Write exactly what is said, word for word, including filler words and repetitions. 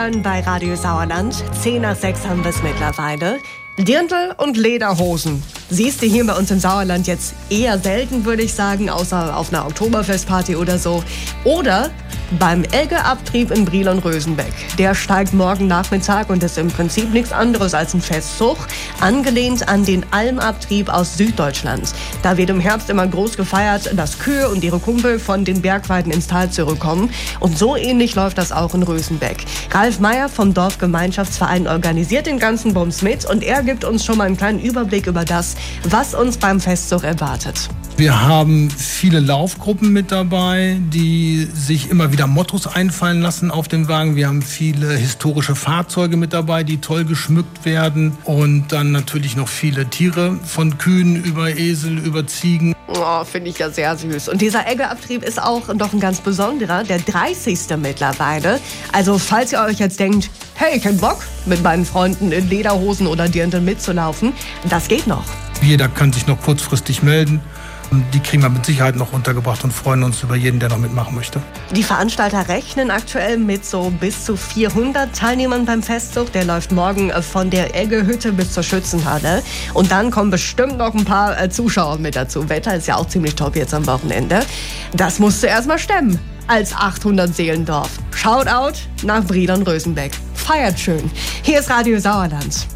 hören bei Radio Sauerland. Zehn nach sechs haben wir es mittlerweile. Dirndl und Lederhosen. Siehst du hier bei uns im Sauerland jetzt eher selten, würde ich sagen, außer auf einer Oktoberfestparty oder so. Oder beim Eggeabtrieb in Briel und Rösenbeck. Der steigt morgen Nachmittag und ist im Prinzip nichts anderes als ein Festzug, angelehnt an den Almabtrieb aus Süddeutschland. Da wird im Herbst immer groß gefeiert, dass Kühe und ihre Kumpel von den Bergweiden ins Tal zurückkommen. Und so ähnlich läuft das auch in Rösenbeck. Ralf Meyer vom Dorfgemeinschaftsverein organisiert den ganzen Bums mit und er gibt uns schon mal einen kleinen Überblick über das, was uns beim Festzug erwartet. Wir haben viele Laufgruppen mit dabei, die sich immer wieder Mottos einfallen lassen auf dem Wagen. Wir haben viele historische Fahrzeuge mit dabei, die toll geschmückt werden. Und dann natürlich noch viele Tiere, von Kühen über Esel, über Ziegen. Oh, finde ich ja sehr süß. Und dieser Eggeabtrieb ist auch noch ein ganz besonderer, der dreißigste mittlerweile. Also falls ihr euch jetzt denkt, hey, ich hätte Bock, mit meinen Freunden in Lederhosen oder Dirndl mitzulaufen, das geht noch. Jeder kann sich noch kurzfristig melden. Und die kriegen wir mit Sicherheit noch untergebracht und freuen uns über jeden, der noch mitmachen möchte. Die Veranstalter rechnen aktuell mit so bis zu vierhundert Teilnehmern beim Festzug. Der läuft morgen von der Eggehütte bis zur Schützenhalle. Und dann kommen bestimmt noch ein paar Zuschauer mit dazu. Wetter ist ja auch ziemlich top jetzt am Wochenende. Das musst du erst mal stemmen als achthundert-Seelendorf. Shoutout nach Briel und Rösenbeck. Feiert schön. Hier ist Radio Sauerland.